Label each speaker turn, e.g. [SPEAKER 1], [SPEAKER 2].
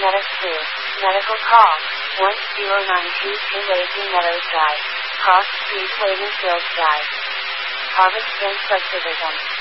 [SPEAKER 1] Meadows 2. Medical call. 1092 Lazy Meadows Drive. Cross Street Waiting Field Drive. Harvest Spring Subdivision.